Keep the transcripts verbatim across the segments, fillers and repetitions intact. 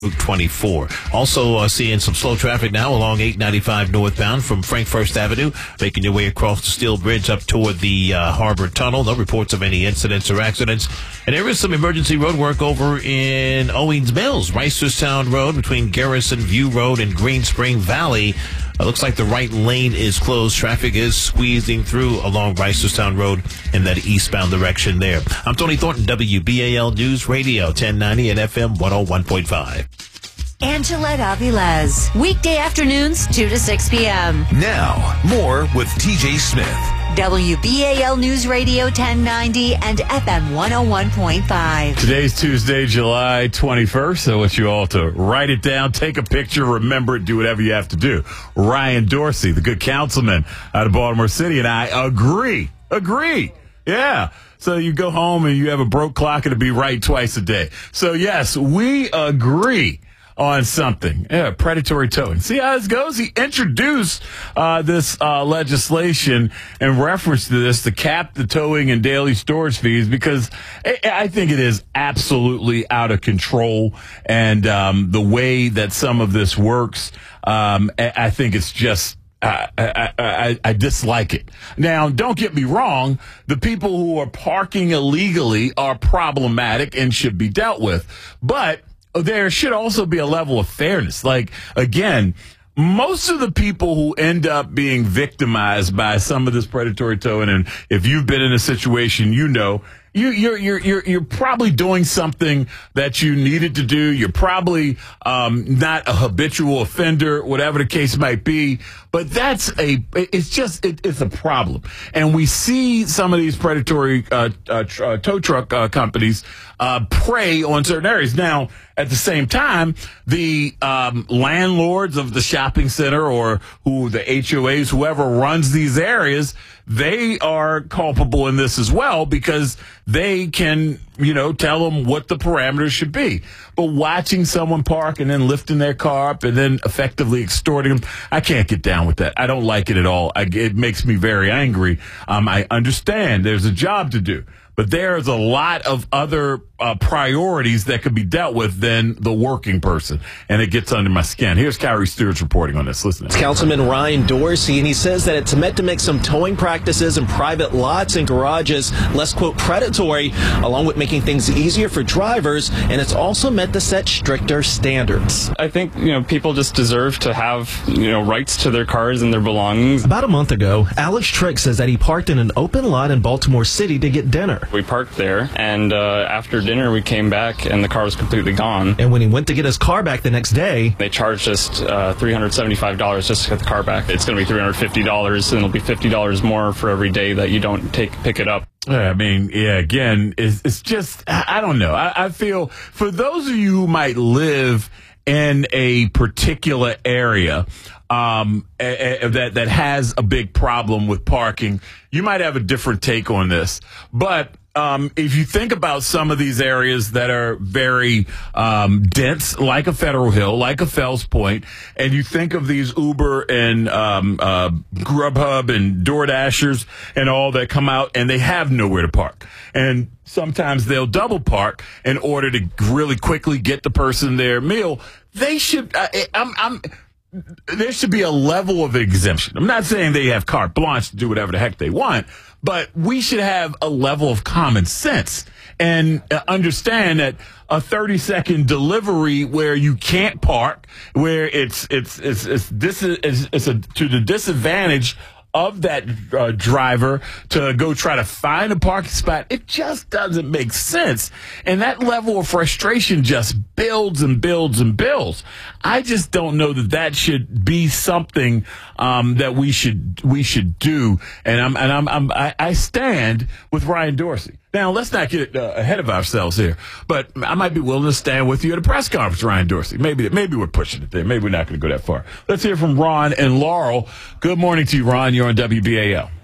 Route twenty-four. Also uh, seeing some slow traffic now along eight ninety-five northbound from Frank First Avenue, making your way across the Steel Bridge up toward the uh, Harbor Tunnel. No reports of any incidents or accidents. And there is some emergency road work over in Owings Mills, Reisterstown Road between Garrison View Road and Green Spring Valley. It looks like the right lane is closed. Traffic is squeezing through along Reisterstown Road in that eastbound direction there. I'm Tony Thornton, W B A L News Radio, ten ninety and F M one oh one point five. Angelette Avilés, weekday afternoons, two to six p.m. Now, more with T J Smith. W B A L News Radio ten ninety and F M one oh one point five. Today's Tuesday, July twenty-first. So I want you all to write it down, take a picture, remember it, do whatever you have to do. Ryan Dorsey, the good councilman out of Baltimore City, and I agree. Agree. Yeah. So you go home and you have a broke clock and it'll be right twice a day. So, yes, we agree on something. Yeah, predatory towing. See how this goes? He introduced uh, this uh, legislation in reference to this to cap the towing and daily storage fees because I, I think it is absolutely out of control. And um, the way that some of this works, um, I, I think it's just I, I, I, I dislike it. Now, don't get me wrong. The people who are parking illegally are problematic and should be dealt with. But there should also be a level of fairness. Like, again, most of the people who end up being victimized by some of this predatory towing, and if you've been in a situation, you know, you, you're, you're, you're, you're probably doing something that you needed to do. You're probably um, not a habitual offender, whatever the case might be. But that's a, it's just, it, it's a problem. And we see some of these predatory uh, uh, tr- uh, tow truck uh, companies uh, prey on certain areas. Now, at the same time, the um, landlords of the shopping center or who the H O As, whoever runs these areas, they are culpable in this as well because they can, you know, tell them what the parameters should be. But watching someone park and then lifting their car up and then effectively extorting them, I can't get down with that. I don't like it at all. I, it makes me very angry. Um, I understand there's a job to do, but there's a lot of other uh, priorities that could be dealt with than the working person, and it gets under my skin. Here's Kyrie Stewart's reporting on this. Listen. It's Councilman Ryan Dorsey, and he says that it's meant to make some towing practices in private lots and garages less, quote, predatory, along with making things easier for drivers, and it's also meant to set stricter standards. I think, you know, people just deserve to have, you know, rights to their cars and their belongings. About a month ago, Alex Trick says that he parked in an open lot in Baltimore City to get dinner. We parked there, and uh, after dinner we came back, and the car was completely gone. And when he went to get his car back the next day, they charged us uh, three hundred seventy-five dollars just to get the car back. It's going to be three hundred fifty dollars, and it'll be fifty dollars more for every day that you don't take pick it up. I mean, yeah, again, it's, it's just, I, I don't know. I, I feel for those of you who might live in a particular area um, a, a, that, that has a big problem with parking, you might have a different take on this. But Um, if you think about some of these areas that are very um, dense, like a Federal Hill, like a Fells Point, and you think of these Uber and um, uh, Grubhub and DoorDashers and all that come out, and they have nowhere to park. And sometimes they'll double park in order to really quickly get the person their meal. They should, I, I'm, I'm, there should be a level of exemption. I'm not saying they have carte blanche to do whatever the heck they want, but we should have a level of common sense and understand that a thirty second delivery where you can't park, where it's it's it's it's this is it's a to the disadvantage of that uh, driver to go try to find a parking spot, it just doesn't make sense. And that level of frustration just builds and builds and builds. I just don't know that that should be something um, that we should we should do. And I'm and I'm, I'm I, I stand with Ryan Dorsey. Now, let's not get uh, ahead of ourselves here, but I might be willing to stand with you at a press conference, Ryan Dorsey. Maybe maybe we're pushing it there. Maybe we're not going to go that far. Let's hear from Ron and Laurel. Good morning to you, Ron. You're on W B A L.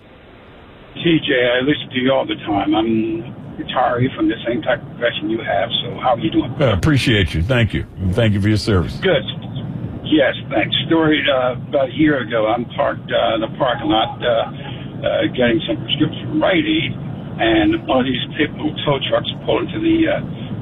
T J, I listen to you all the time. I'm a retiree from the same type of profession you have, so how are you doing? I appreciate you. Thank you. Thank you for your service. Good. Yes, thanks. Story uh, about a year ago, I'm parked uh, in the parking lot uh, uh, getting some prescription from Rite Aid. And one of these people tow trucks pulled into the uh,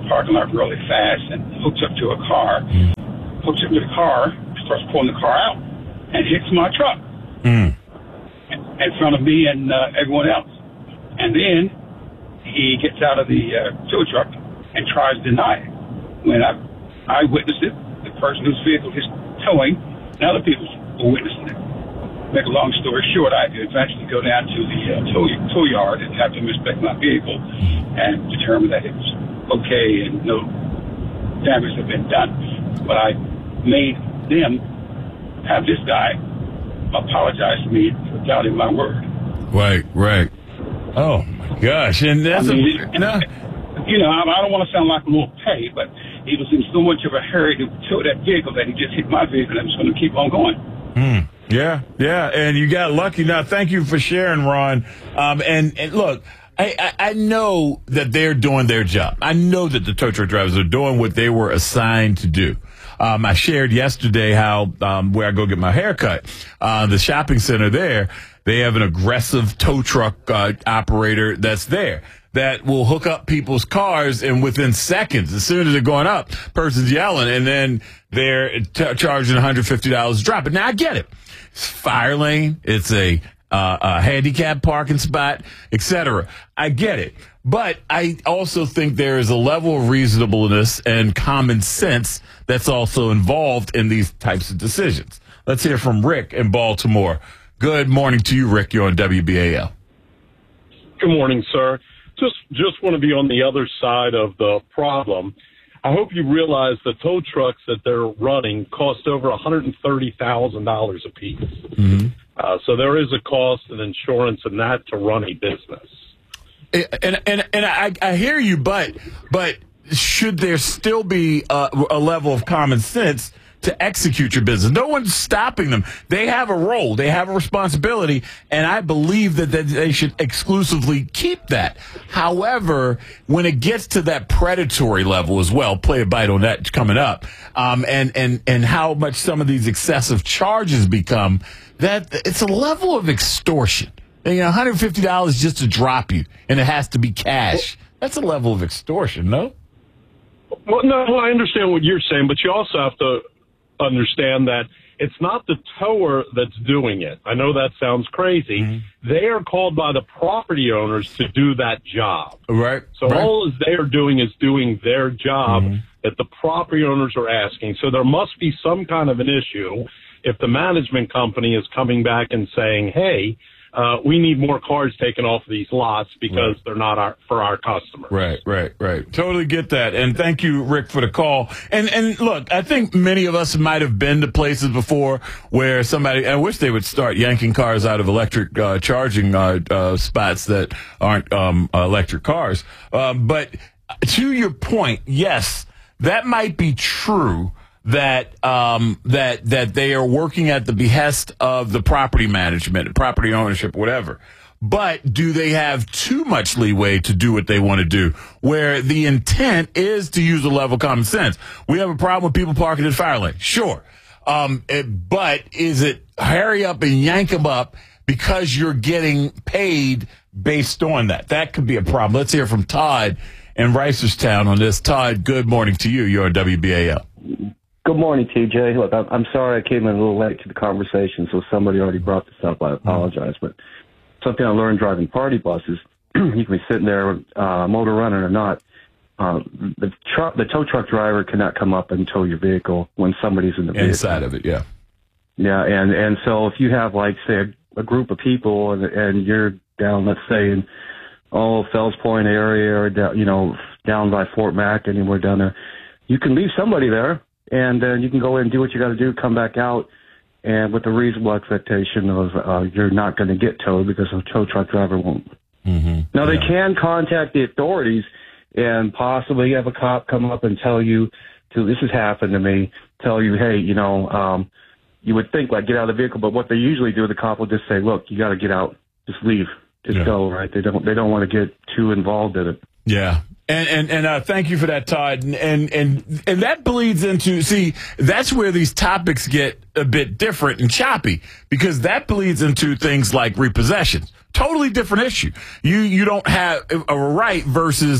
parking lot really fast and hooks up to a car. Hooks up to the car, starts pulling the car out, and hits my truck Mm. in front of me and uh, everyone else. And then he gets out of the uh, tow truck and tries to deny it. When I, I witnessed it, the person whose vehicle is towing, and other people were witnessing it. Make a long story short, I eventually go down to the uh, tow, tow yard and have them inspect my vehicle and determine that it was okay and no damage had been done. But I made them have this guy apologize to me for doubting my word. Right, right. Oh, my gosh. And that's I mean, a, no. You know, I, I don't want to sound like a little petty, but he was in so much of a hurry to tow that vehicle that he just hit my vehicle and was going to keep on going. Mm. Yeah, yeah. And you got lucky. Now, thank you for sharing, Ron. Um, and, and look, I, I, I know that they're doing their job. I know that the tow truck drivers are doing what they were assigned to do. Um, I shared yesterday how, um, where I go get my haircut, uh, the shopping center there, they have an aggressive tow truck, uh, operator that's there that will hook up people's cars, and within seconds, as soon as they're going up, person's yelling, and then they're t- charging one hundred fifty dollars to drop it. Now, I get it. It's fire lane. It's a, uh, a handicap parking spot, et cetera. I get it. But I also think there is a level of reasonableness and common sense that's also involved in these types of decisions. Let's hear from Rick in Baltimore. Good morning to you, Rick. You're on W B A L. Good morning, sir. Just just want to be on the other side of the problem. I hope you realize the tow trucks that they're running cost over one hundred thirty thousand dollars a piece. Mm-hmm. Uh, so there is a cost and insurance and that to run a business. And and and I, I hear you, but but should there still be a, a level of common sense to execute your business? No one's stopping them. They have a role. They have a responsibility, and I believe that, that they should exclusively keep that. However, when it gets to that predatory level as well, play a bite on that coming up, um, and and and how much some of these excessive charges become, that it's a level of extortion. You know, one hundred fifty dollars just to drop you, and it has to be cash. That's a level of extortion, no? Well, no, I understand what you're saying, but you also have to understand that it's not the tower that's doing it. I know that sounds crazy. Mm-hmm. They are called by the property owners to do that job. Right. So right. all they are doing is doing their job mm-hmm. that the property owners are asking. So there must be some kind of an issue if the management company is coming back and saying, hey, Uh, we need more cars taken off of these lots because right. they're not our, for our customers. Right, right, right. Totally get that. And thank you, Rick, for the call. And and look, I think many of us might have been to places before where somebody, I wish they would start yanking cars out of electric uh, charging uh, uh, spots that aren't um, uh, electric cars. Um, but to your point, yes, that might be true. That um, that that they are working at the behest of the property management, property ownership, whatever. But do they have too much leeway to do what they want to do, where the intent is to use a level of common sense? We have a problem with people parking in the fire lane, sure. Um, it, but is it hurry up and yank them up because you're getting paid based on that? That could be a problem. Let's hear from Todd in Reisterstown on this. Todd, good morning to you. You're on W B A L. Good morning, T J. Look, I'm sorry I came in a little late to the conversation, so somebody already brought this up. I apologize. But something I learned driving party buses, you can be sitting there, uh, motor running or not, uh, the truck, the tow truck driver cannot come up and tow your vehicle when somebody's in the vehicle. Inside of it, yeah. Yeah, and, and so if you have, like, say, a, a group of people and, and you're down, let's say, in, oh, Fells Point area or, down, you know, down by Fort Mac, anywhere down there, you can leave somebody there. And then uh, you can go in and do what you got to do, come back out, and with a reasonable expectation of uh, you're not going to get towed because a tow truck driver won't. Mm-hmm. Now, they yeah. can contact the authorities and possibly have a cop come up and tell you, to, this has happened to me, tell you, hey, you know, um, you would think, like, get out of the vehicle. But what they usually do, the cop will just say, look, you got to get out. Just leave. Just yeah. go, right? They don't, they don't want to get too involved in it. Yeah. And and and uh, thank you for that, Todd. And, and and and that bleeds into, see, that's where these topics get a bit different and choppy, because that bleeds into things like repossessions. Totally different issue. You you don't have a right versus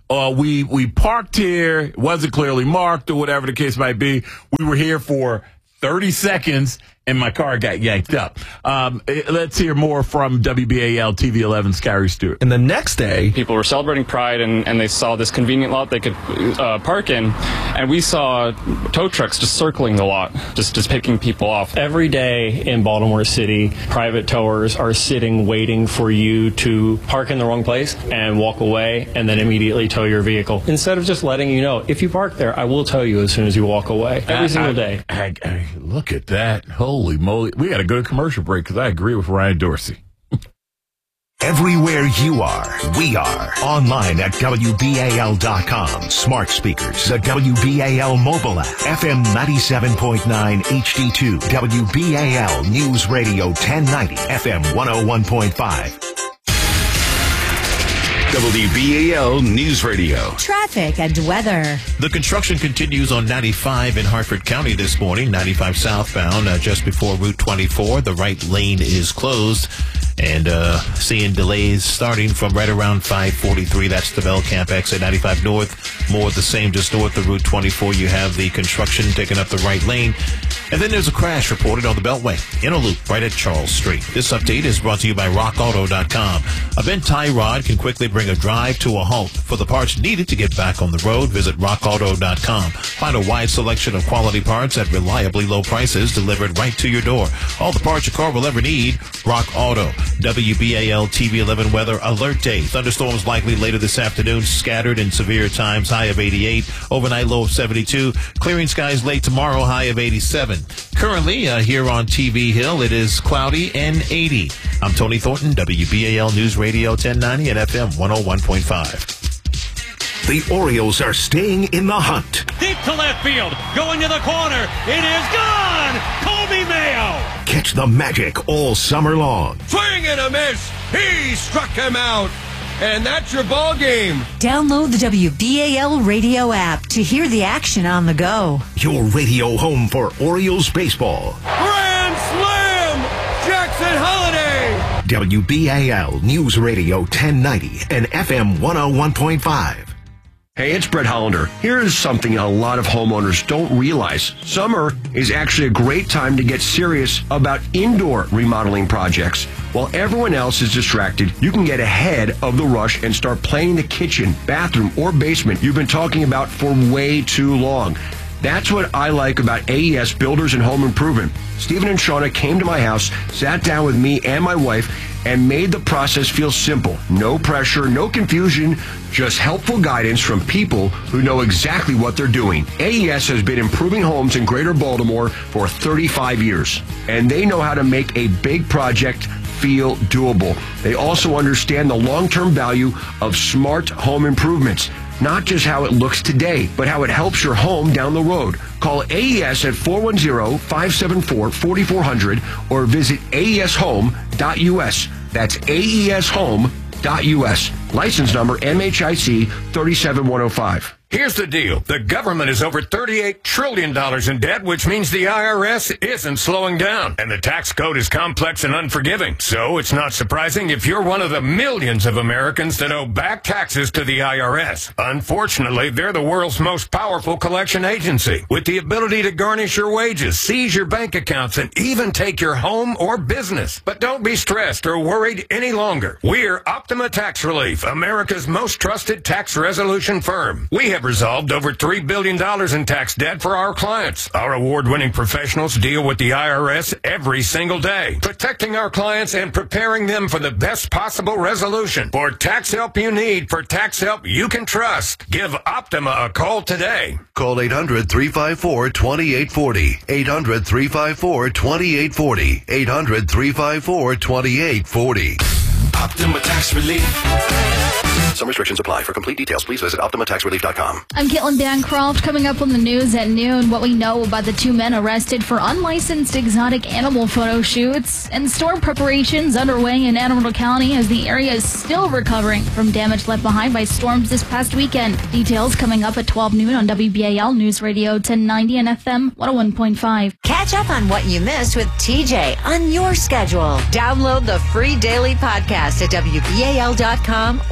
Uh, we we parked here. It wasn't clearly marked or whatever the case might be. We were here for thirty seconds, and my car got yanked up. Um, let's hear more from W B A L T V eleven's Gary Stewart. And the next day, people were celebrating Pride, and, and they saw this convenient lot they could uh, park in, and we saw tow trucks just circling the lot, just, just picking people off. Every day in Baltimore City, private towers are sitting waiting for you to park in the wrong place and walk away and then immediately tow your vehicle. Instead of just letting you know, if you park there, I will tow you as soon as you walk away. Every I, single I, day. I, I, look at that. Holy moly. We got to go to commercial break because I agree with Ryan Dorsey. Everywhere you are, we are. Online at W B A L dot com. Smart speakers, the W B A L mobile app. F M ninety-seven point nine H D two. W B A L News Radio ten ninety. F M one oh one point five. W B A L News Radio. Traffic and weather. The construction continues on ninety-five in Hartford County this morning. ninety-five southbound, uh, just before Route twenty-four. The right lane is closed. And uh, seeing delays starting from right around five forty-three. That's the Belcamp exit. ninety-five north, more of the same just north of Route twenty-four. You have the construction taking up the right lane. And then there's a crash reported on the Beltway in a loop right at Charles Street. This update is brought to you by rock auto dot com. A bent tie rod can quickly bring a drive to a halt. For the parts needed to get back on the road, visit rock auto dot com. Find a wide selection of quality parts at reliably low prices delivered right to your door. All the parts your car will ever need, Rock Auto. W B A L T V eleven weather alert day. Thunderstorms likely later this afternoon, scattered in severe times, high of eighty-eight. Overnight low of seventy-two. Clearing skies late tomorrow, high of eighty-seven. Currently, uh, here on T V Hill, it is cloudy and eighty. I'm Tony Thornton, W B A L News Radio ten ninety and F M one oh one point five. The Orioles are staying in the hunt. Deep to left field, going to the corner. It is gone! Kobe Mayo! Catch the magic all summer long. Swing and a miss! He struck him out! And that's your ball game. Download the W B A L radio app to hear the action on the go. Your radio home for Orioles baseball. Grand Slam! Jackson Holiday! W B A L News Radio ten ninety and F M one oh one point five. Hey, it's Brett Hollander. Here's something a lot of homeowners don't realize. Summer is actually a great time to get serious about indoor remodeling projects. While everyone else is distracted, you can get ahead of the rush and start planning the kitchen, bathroom, or basement you've been talking about for way too long. That's what I like about A E S Builders and Home Improvement. Stephen and Shauna came to my house, sat down with me and my wife, and made the process feel simple. No pressure, no confusion, just helpful guidance from people who know exactly what they're doing. A E S has been improving homes in Greater Baltimore for thirty-five years, and they know how to make a big project feel doable. They also understand the long-term value of smart home improvements. Not just how it looks today, but how it helps your home down the road. Call A E S at four one zero, five seven four, four four zero zero or visit A E S home dot U S. That's A E S home dot U S. License number M H I C three seven one oh five. Here's the deal. The government is over thirty-eight trillion dollars in debt, which means the I R S isn't slowing down. And the tax code is complex and unforgiving. So it's not surprising if you're one of the millions of Americans that owe back taxes to the I R S. Unfortunately, they're the world's most powerful collection agency, with the ability to garnish your wages, seize your bank accounts, and even take your home or business. But don't be stressed or worried any longer. We're Optima Tax Relief, America's most trusted tax resolution firm. We have resolved over three billion dollars in tax debt for our clients. Our award-winning professionals deal with the I R S every single day, protecting our clients and preparing them for the best possible resolution. For tax help you need, for tax help you can trust, give Optima a call today. Call eight hundred, three five four, two eight four zero. eight hundred, three five four, two eight four zero. eight hundred, three five four, two eight four zero. Optima Tax Relief. Some restrictions apply. For complete details, please visit optima tax relief dot com. I'm Caitlin Bancroft. Coming up on the news at noon, what we know about the two men arrested for unlicensed exotic animal photo shoots, and storm preparations underway in Anne Arundel County as the area is still recovering from damage left behind by storms this past weekend. Details coming up at twelve noon on W B A L News Radio ten ninety and F M one oh one point five. Catch up on what you missed with T J on your schedule. Download the free daily podcast at W B A L dot com or the W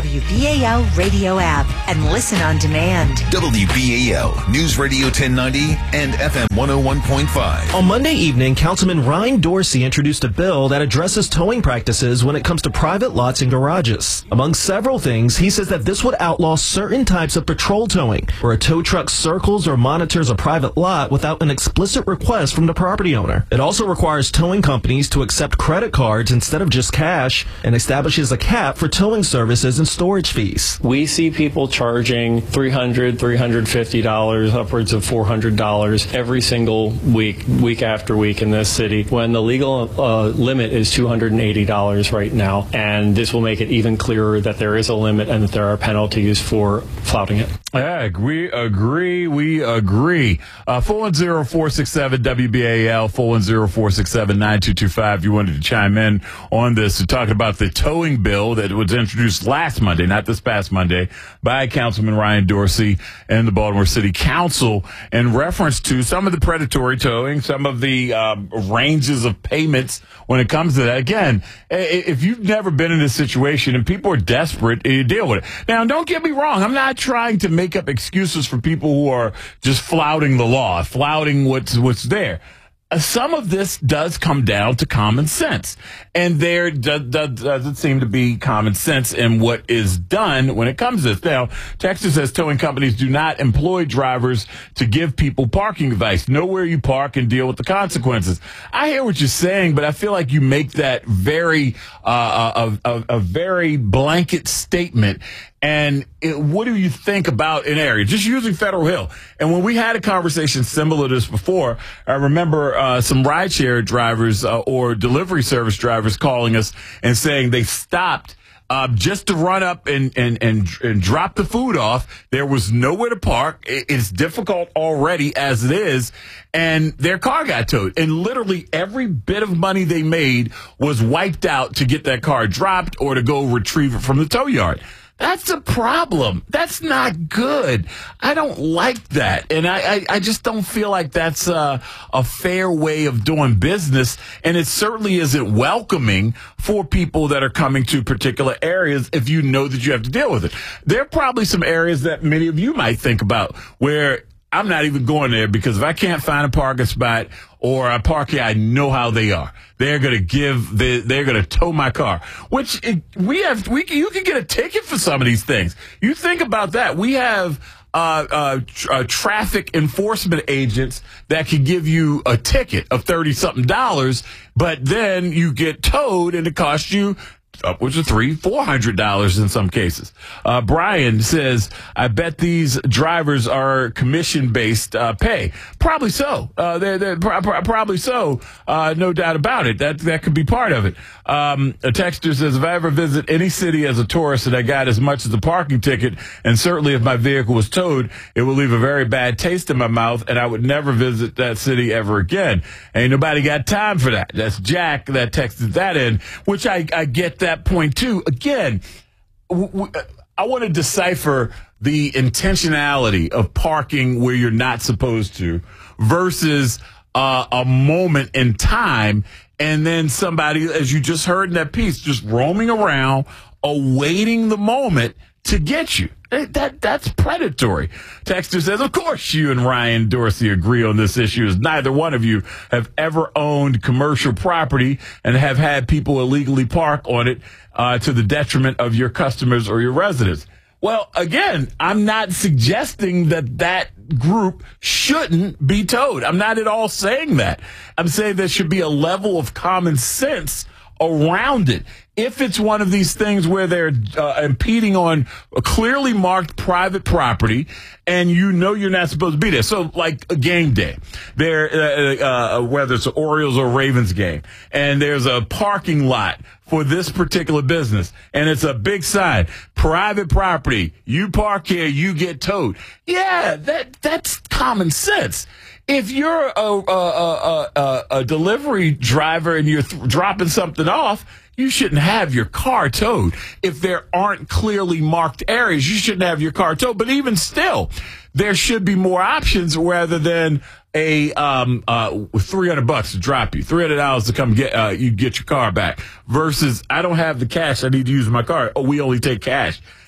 W B A L radio app and listen on demand. W B A L News Radio ten ninety and F M one oh one point five. On Monday evening, Councilman Ryan Dorsey introduced a bill that addresses towing practices when it comes to private lots and garages. Among several things, he says that this would outlaw certain types of patrol towing, where a tow truck circles or monitors a private lot without an explicit request from the property owner. It also requires towing companies to accept credit cards instead of just cash and establishes a cap for towing services and storage fees. We see people charging three hundred dollars, three hundred fifty dollars, upwards of four hundred dollars every single week, week after week in this city, when the legal uh, limit is two hundred eighty dollars right now. And this will make it even clearer that there is a limit and that there are penalties for flouting it. Yeah, we agree. We agree. Uh, four one zero, four six seven, W B A L, four one zero, four six seven, nine two two five. You wanted to chime in on this. We're talking about the towing bill that was introduced last Monday, not this past Monday, by Councilman Ryan Dorsey and the Baltimore City Council in reference to some of the predatory towing, some of the uh, ranges of payments when it comes to that. Again, if you've never been in this situation and people are desperate, you deal with it. Now, don't get me wrong. I'm not trying to make up excuses for people who are just flouting the law, flouting what's what's there. Uh, some of this does come down to common sense, and there do, do, doesn't seem to be common sense in what is done when it comes to this. Now, Texas says towing companies do not employ drivers to give people parking advice. Know where you park and deal with the consequences. I hear what you're saying, but I feel like you make that very uh, a, a, a very blanket statement. And it, what do you think about an area? Just using Federal Hill. And when we had a conversation similar to this before, I remember uh, some rideshare drivers uh, or delivery service drivers calling us and saying they stopped uh, just to run up and, and, and, and drop the food off. There was nowhere to park. It, it's difficult already as it is. And their car got towed. And literally every bit of money they made was wiped out to get that car dropped or to go retrieve it from the tow yard. That's a problem. That's not good. I don't like that. And I, I, I just don't feel like that's a, a fair way of doing business. And it certainly isn't welcoming for people that are coming to particular areas if you know that you have to deal with it. There are probably some areas that many of you might think about where I'm not even going there because if I can't find a parking spot or a park here, I know how they are. They're going to give, they, they're going to tow my car, which it, we have, we can, you can get a ticket for some of these things. You think about that. We have, uh, uh, tr- uh, traffic enforcement agents that can give you a ticket of thirty something dollars, but then you get towed and it costs you upwards of three, four hundred dollars in some cases. Uh, Brian says, "I bet these drivers are commission-based uh, pay. Probably so. Uh, they're, they're pro- pro- probably so. Uh, no doubt about it. That that could be part of it." Um, a texter says, "If I ever visit any city as a tourist and I got as much as a parking ticket, and certainly if my vehicle was towed, it would leave a very bad taste in my mouth, and I would never visit that city ever again. Ain't nobody got time for that." That's Jack that texted that in, which I, I get that. That point too. Again, w- w- I want to decipher the intentionality of parking where you're not supposed to versus uh, a moment in time, and then somebody, as you just heard in that piece, just roaming around, awaiting the moment to get you. That that's predatory. Texter says, "Of course you and Ryan Dorsey agree on this issue, as neither one of you have ever owned commercial property and have had people illegally park on it uh, to the detriment of your customers or your residents." Well, again, I'm not suggesting that that group shouldn't be towed. I'm not at all saying that. I'm saying there should be a level of common sense around it. If it's one of these things where they're uh, impeding on a clearly marked private property and you know you're not supposed to be there. So like a game day, there, uh, uh, whether it's an Orioles or Ravens game, and there's a parking lot for this particular business, and it's a big sign, private property, you park here, you get towed. Yeah, that that's common sense. If you're a, a, a, a, a delivery driver and you're th- dropping something off, you shouldn't have your car towed. If there aren't clearly marked areas, you shouldn't have your car towed. But even still, there should be more options rather than a um uh three hundred bucks to drop you, three hundred dollars to come get uh you get your car back versus I don't have the cash, I need to use my car. Oh, we only take cash.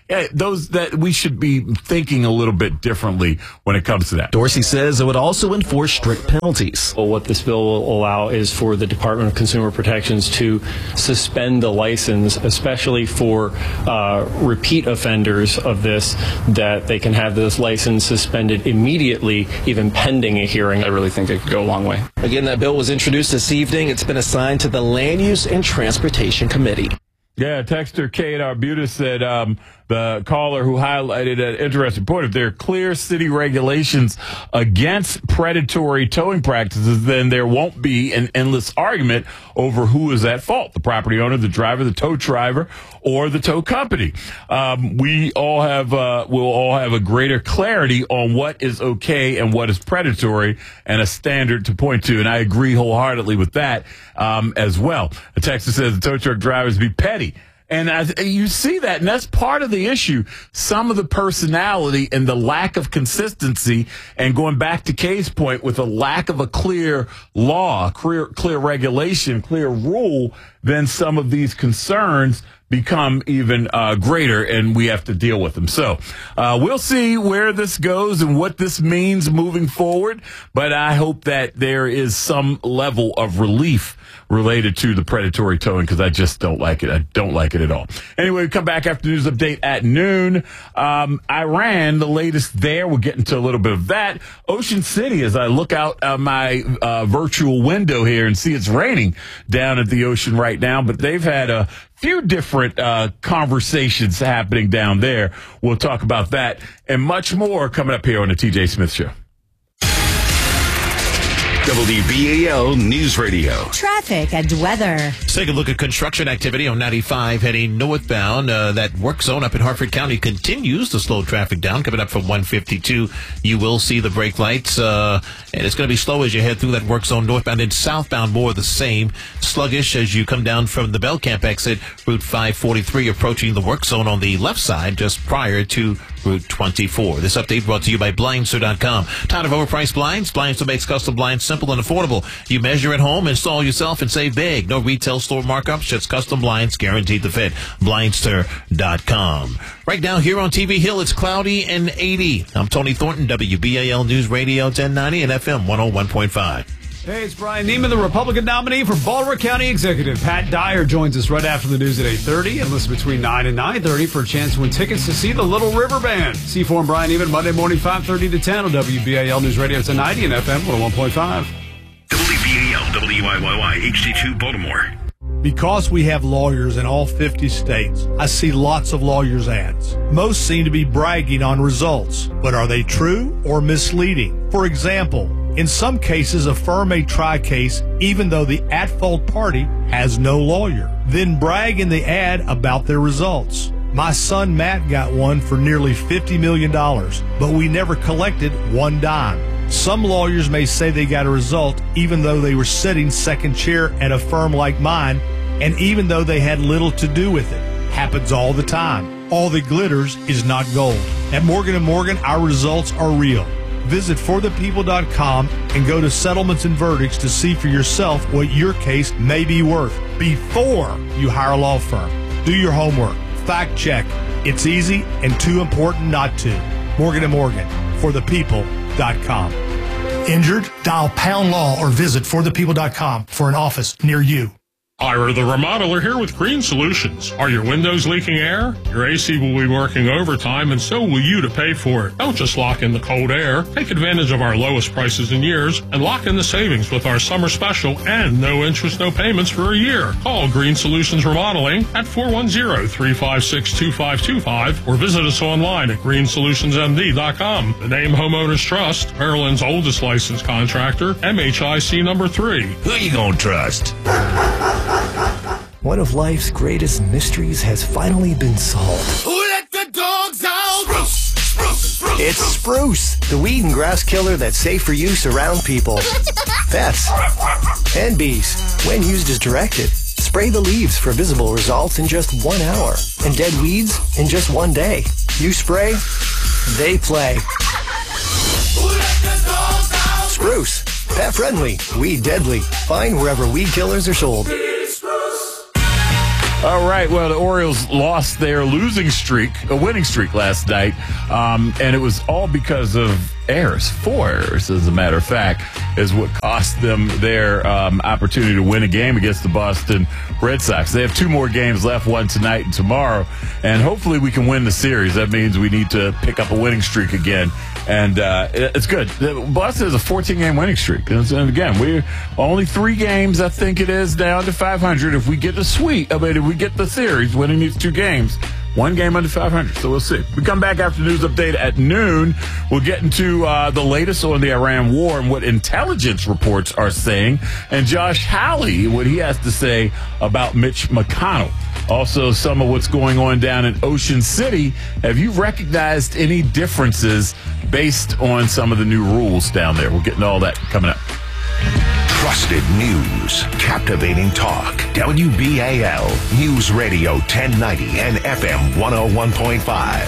Yeah, those that we should be thinking a little bit differently when it comes to that. Dorsey says it would also enforce strict penalties. Well, what this bill will allow is for the Department of Consumer Protections to suspend the license, especially for uh, repeat offenders of this, that they can have this license suspended immediately, even pending a hearing. I really think it could go a long way. Again, that bill was introduced this evening. It's been assigned to the Land Use and Transportation Committee. Yeah, texter Kate Arbutus said um, the caller who highlighted an interesting point. If there are clear city regulations against predatory towing practices, then there won't be an endless argument over who is at fault, the property owner, the driver, the tow driver, or the tow company. Um, we all have, uh, we'll all have a greater clarity on what is okay and what is predatory and a standard to point to. And I agree wholeheartedly with that um, as well. The texter says the tow truck drivers be petty. And as you see that, and that's part of the issue, some of the personality and the lack of consistency, and going back to Kay's point, with a lack of a clear law, clear, clear regulation, clear rule, then some of these concerns become even uh, greater, and we have to deal with them. So uh, we'll see where this goes and what this means moving forward, but I hope that there is some level of relief related to the predatory towing, because I just don't like it. I don't like it at all. Anyway, we come back after news update at noon. Um, Iran, the latest there. We'll get into a little bit of that. Ocean City, as I look out uh, my uh, virtual window here and see it's raining down at the ocean right now, but they've had a few different uh, conversations happening down there. We'll talk about that and much more coming up here on the T J Smith Show. W B A L News Radio. Traffic and weather. Let's take a look at construction activity on ninety-five heading northbound. Uh, that work zone up in Hartford County continues to slow traffic down. Coming up from one fifty-two, you will see the brake lights, uh, and it's going to be slow as you head through that work zone northbound. And southbound, more of the same. Sluggish as you come down from the Belcamp exit, Route five forty-three, approaching the work zone on the left side just prior to Route twenty-four. This update brought to you by Blindster dot com. Tired of overpriced blinds? Blindster makes custom blinds simple and affordable. You measure at home, install yourself, and save big. No retail store markups, just custom blinds guaranteed to fit. Blindster dot com. Right now here on T V Hill, it's cloudy and eighty. I'm Tony Thornton, W B A L News Radio ten ninety and F M one oh one point five. Hey, it's Brian Neiman, the Republican nominee for Baltimore County Executive. Pat Dyer joins us right after the news at eight thirty, and listen between nine and nine thirty for a chance to win tickets to see the Little River Band. C four and Brian Neiman, Monday morning, five thirty to ten on W B A L News Radio ten ninety and F M one oh one point five. W B A L W I Y Y H D two Baltimore. Because we have lawyers in all fifty states, I see lots of lawyers' ads. Most seem to be bragging on results, but are they true or misleading? For example, in some cases, a firm may try a case even though the at-fault party has no lawyer, then brag in the ad about their results. My son Matt got one for nearly fifty million dollars, but we never collected one dime. Some lawyers may say they got a result even though they were sitting second chair at a firm like mine, and even though they had little to do with it. Happens all the time. All that glitters is not gold. At Morgan and Morgan, our results are real. Visit for the people dot com and go to settlements and verdicts to see for yourself what your case may be worth before you hire a law firm. Do your homework. Fact check. It's easy and too important not to. Morgan and Morgan, for the people dot com. Injured? Dial pound law or visit for the people dot com for an office near you. Ira the Remodeler here with Green Solutions. Are your windows leaking air? Your A C will be working overtime, and so will you to pay for it. Don't just lock in the cold air. Take advantage of our lowest prices in years and lock in the savings with our summer special and no interest, no payments for a year. Call Green Solutions Remodeling at four one zero, three five six, two five two five or visit us online at green solutions m d dot com. The name Homeowners Trust, Maryland's oldest licensed contractor, M H I C number three. Who you gonna trust? One of life's greatest mysteries has finally been solved. Who let the dogs out? Spruce, spruce, spruce. It's Spruce, the weed and grass killer that's safe for use around people, pets, and bees. When used as directed, spray the leaves for visible results in just one hour, and dead weeds in just one day. You spray, they play. Who let the dogs out? Spruce, pet friendly, weed deadly. Find wherever weed killers are sold. All right. Well, the Orioles lost their losing streak, a winning streak last night, um, and it was all because of errors. Four errors, as a matter of fact, is what cost them their um, opportunity to win a game against the Boston Red Sox. They have two more games left, one tonight and tomorrow, and hopefully we can win the series. That means we need to pick up a winning streak again, and uh, it's good. Boston has a fourteen-game winning streak, and again, we're only three games, I think it is, down to five hundred. If we get the sweep, I mean, if we get the series, winning these two games, one game under five hundred, so we'll see. We come back after news update at noon. We'll get into uh, the latest on the Iran war and what intelligence reports are saying, and Josh Hawley, what he has to say about Mitch McConnell. Also, some of what's going on down in Ocean City. Have you recognized any differences based on some of the new rules down there? We'll get into all that coming up. Trusted news, captivating talk. W B A L News Radio ten ninety and F M one oh one point five.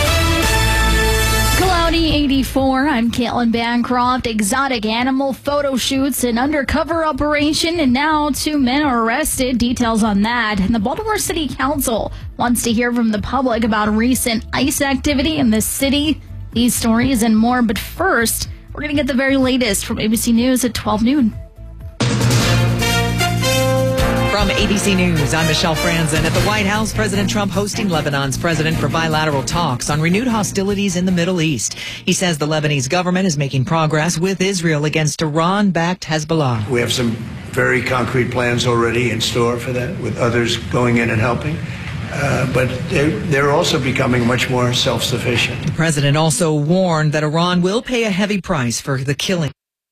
Cloudy eighty-four. I'm Caitlin Bancroft. Exotic animal photo shoots, an undercover operation, and now two men are arrested. Details on that. And the Baltimore City Council wants to hear from the public about recent ICE activity in the city. These stories and more. But first, we're going to get the very latest from A B C News at twelve noon. From A B C News, I'm Michelle Franzen. At the White House, President Trump hosting Lebanon's president for bilateral talks on renewed hostilities in the Middle East. He says the Lebanese government is making progress with Israel against Iran-backed Hezbollah. We have some very concrete plans already in store for that, with others going in and helping. Uh, but they're, they're also becoming much more self-sufficient. The president also warned that Iran will pay a heavy price for the killing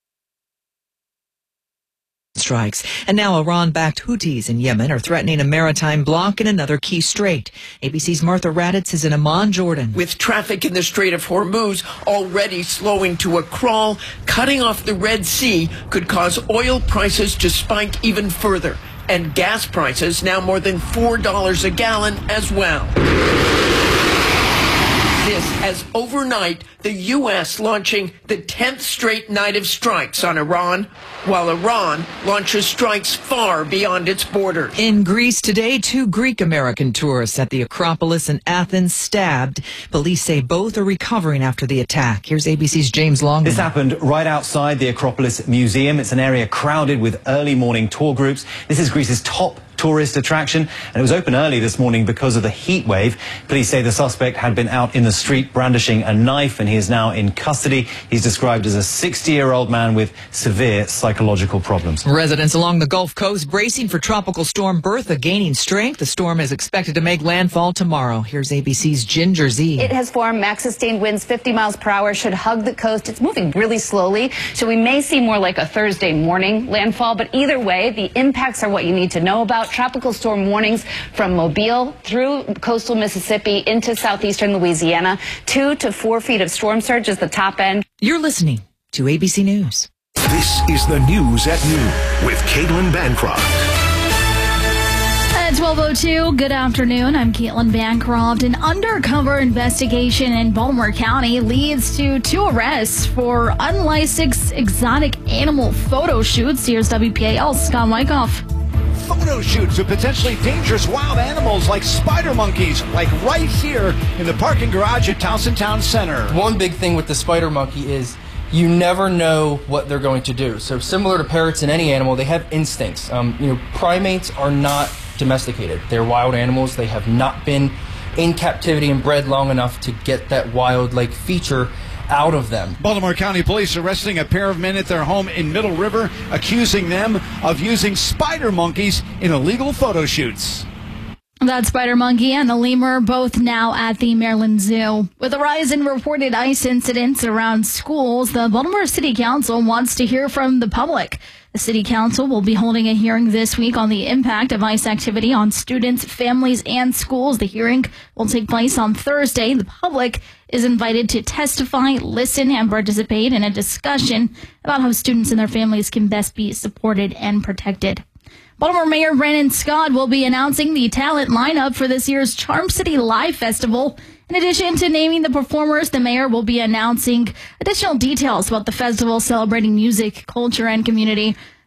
strikes. And now Iran-backed Houthis in Yemen are threatening a maritime block in another key strait. A B C's Martha Raditz is in Amman, Jordan. With traffic in the Strait of Hormuz already slowing to a crawl, cutting off the Red Sea could cause oil prices to spike even further. And gas prices now more than four dollars a gallon as well. This as overnight, the U S launching the tenth straight night of strikes on Iran, while Iran launches strikes far beyond its border. In Greece today, two Greek-American tourists at the Acropolis in Athens stabbed. Police say both are recovering after the attack. Here's A B C's James Longman. This happened right outside the Acropolis Museum. It's an area crowded with early morning tour groups. This is Greece's top tourist attraction, and it was open early this morning because of the heat wave. Police say the suspect had been out in the street brandishing a knife, and he is now in custody. He's described as a sixty-year-old man with severe psychological problems. Residents along the Gulf Coast bracing for Tropical Storm Bertha gaining strength. The storm is expected to make landfall tomorrow. Here's A B C's Ginger Z. It has formed. Max sustained winds fifty miles per hour should hug the coast. It's moving really slowly, so we may see more like a Thursday morning landfall, but either way, the impacts are what you need to know about. Tropical storm warnings from Mobile through coastal Mississippi into southeastern Louisiana. Two to four feet of storm surge is the top end. You're listening to A B C News. This is the News at Noon with Caitlin Bancroft. At twelve oh two, good afternoon. I'm Caitlin Bancroft. An undercover investigation in Baltimore County leads to two arrests for unlicensed exotic animal photo shoots. Here's W P A L's Scott Wyckoff. Photo shoots of potentially dangerous wild animals like spider monkeys, like right here in the parking garage at Towson Town Center. One big thing with the spider monkey is you never know what they're going to do. So similar to parrots and any animal, they have instincts. Um, you know, primates are not domesticated. They're wild animals. They have not been in captivity and bred long enough to get that wild-like feature out of them. Baltimore County Police arresting a pair of men at their home in Middle River, accusing them of using spider monkeys in illegal photo shoots. That spider monkey and the lemur both now at the Maryland Zoo. With a rise in reported ICE incidents around schools, the Baltimore City Council wants to hear from the public. The City Council will be holding a hearing this week on the impact of ICE activity on students, families, and schools. The hearing will take place on Thursday. The public is invited to testify, listen, and participate in a discussion about how students and their families can best be supported and protected. Baltimore Mayor Brandon Scott will be announcing the talent lineup for this year's Charm City Live Festival. In addition to naming the performers, the mayor will be announcing additional details about the festival celebrating music, culture, and community.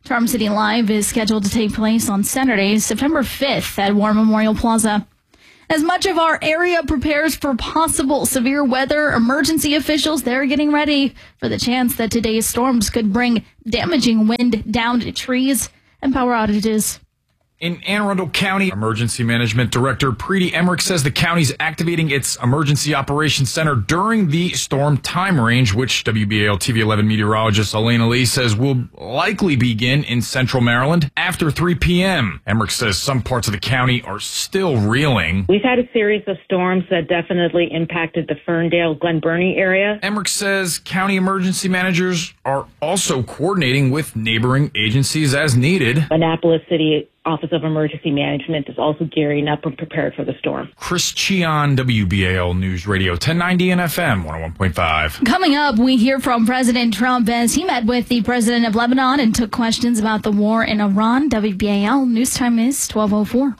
Charm City Live is scheduled to take place on Saturday, September fifth at War Memorial Plaza. As much of our area prepares for possible severe weather, emergency officials, they're getting ready for the chance that today's storms could bring damaging wind down to trees and power outages. In Anne Arundel County, Emergency Management Director Preeti Emmerich says the county's activating its Emergency Operations Center during the storm time range, which W B A L T V eleven meteorologist Elena Lee says will likely begin in central Maryland after three p.m. Emmerich says some parts of the county are still reeling. We've had a series of storms that definitely impacted the Ferndale, Glen Burnie area. Emmerich says county emergency managers are also coordinating with neighboring agencies as needed. Annapolis City Office of Emergency Management is also gearing up and prepared for the storm. Chris Cheon, W B A L News Radio ten ninety and F M one oh one point five. Coming up, we hear from President Trump as he met with the president of Lebanon and took questions about the war in Iran. W B A L News Time is twelve oh four.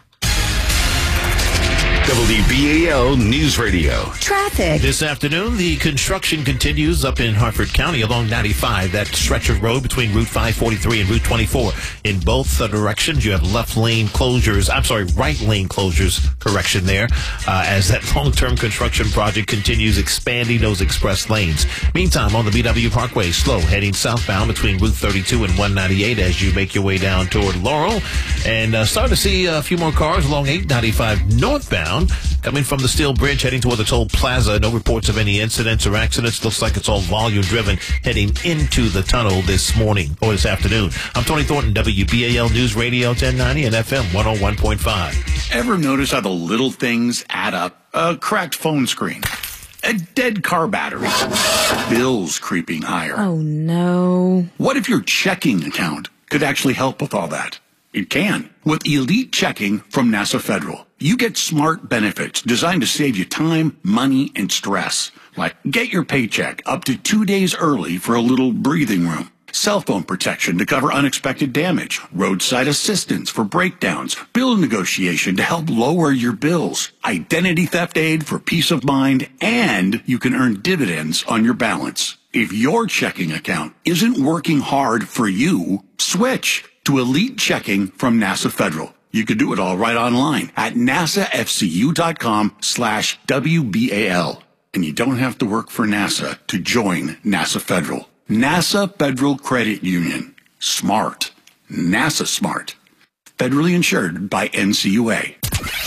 W B A L News Radio. Traffic. This afternoon, the construction continues up in Hartford County along ninety-five, that stretch of road between Route five forty-three and Route twenty-four. In both uh, directions, you have left lane closures, I'm sorry, right lane closures, correction there, uh, as that long-term construction project continues expanding those express lanes. Meantime, on the B W Parkway, slow heading southbound between Route thirty-two and one ninety-eight as you make your way down toward Laurel. And uh, starting to see a few more cars along eight ninety-five northbound. Coming from the Steel Bridge, heading toward the Toll Plaza. No reports of any incidents or accidents. Looks like it's all volume driven heading into the tunnel this morning or this afternoon. I'm Tony Thornton, W B A L News Radio ten ninety and F M one oh one point five. Ever notice how the little things add up? A cracked phone screen, a dead car battery, bills creeping higher. Oh, no. What if your checking account could actually help with all that? It can. With Elite Checking from NASA Federal, you get smart benefits designed to save you time, money, and stress. Like get your paycheck up to two days early for a little breathing room. Cell phone protection to cover unexpected damage. Roadside assistance for breakdowns. Bill negotiation to help lower your bills. Identity theft aid for peace of mind. And you can earn dividends on your balance. If your checking account isn't working hard for you, switch to Elite Checking from NASA Federal. You could do it all right online at nasafcu.com slash WBAL. And you don't have to work for NASA to join NASA Federal. NASA Federal Credit Union. Smart. NASA smart. Federally insured by N C U A.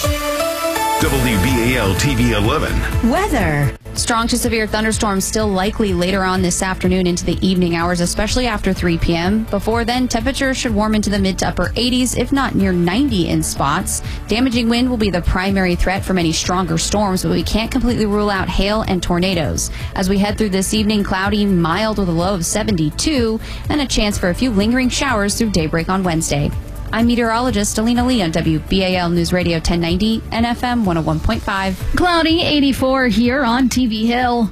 W B A L T V eleven. Weather. Strong to severe thunderstorms still likely later on this afternoon into the evening hours, especially after three p.m. Before then, temperatures should warm into the mid to upper eighties, if not near ninety in spots. Damaging wind will be the primary threat from any stronger storms, but we can't completely rule out hail and tornadoes. As we head through this evening, cloudy, mild with a low of seventy-two, and a chance for a few lingering showers through daybreak on Wednesday. I'm meteorologist Alina Lee on W B A L News Radio ten ninety and F M one oh one point five. Cloudy, eighty-four here on T V Hill.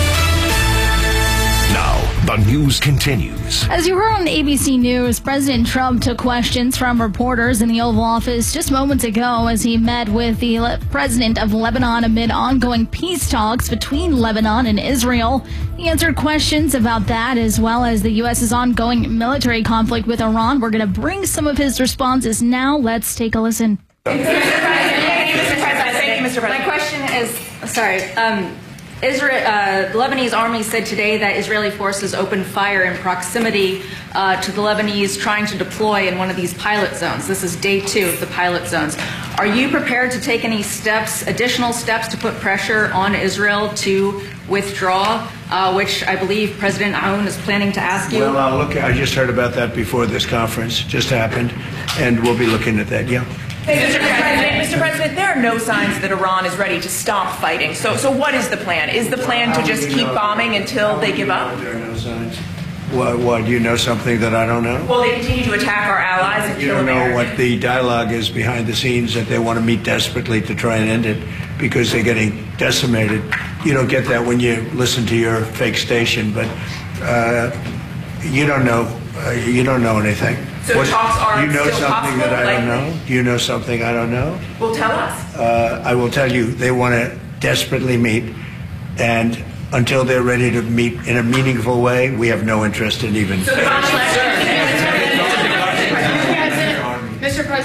Now, the news continues. As you heard on A B C News, President Trump took questions from reporters in the Oval Office just moments ago as he met with the le- president of Lebanon amid ongoing peace talks between Lebanon and Israel. He answered questions about that as well as the U S's ongoing military conflict with Iran. We're going to bring some of his responses now. Let's take a listen. Mister President, Mister President, thank you, Mister President. My question is, sorry, um, Israel, uh, the Lebanese army said today that Israeli forces opened fire in proximity uh, to the Lebanese trying to deploy in one of these pilot zones. This is day two of the pilot zones. Are you prepared to take any steps, additional steps to put pressure on Israel to withdraw, uh, which I believe President Aoun is planning to ask you? Well, I'll look, I just heard about that before this conference just happened, and we'll be looking at that, yeah. Mister President, Mister President, there are no signs that Iran is ready to stop fighting. So, so what is the plan? Is the plan to just keep bombing until they give up? There are no signs. What, what, do you know something that I don't know? Well, they continue to attack our allies and You kill don't know Americans. what the dialogue is behind the scenes, that they want to meet desperately to try and end it because they're getting decimated. You don't get that when you listen to your fake station, but uh, you don't know. Uh, you don't know anything. So What- talks are you know still something that I don't possible, know? Do you know something I don't know? Well, tell us. Uh, I will tell you, they want to desperately meet, and until they're ready to meet in a meaningful way, we have no interest in even. So the bomb